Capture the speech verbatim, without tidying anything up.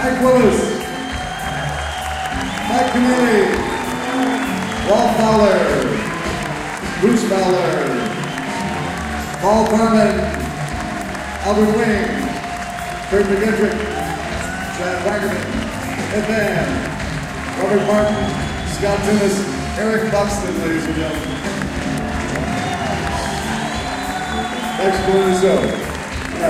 Mike Willis, Mike Keneally, Walt Fowler, Bruce Fowler, Paul Carmen, Albert Wing, Kurt McGettrick, Chad Wackerman, Ed Van, Robert Martin, Scott Timmis, Eric Buxton, ladies and gentlemen. Thanks for doing the show.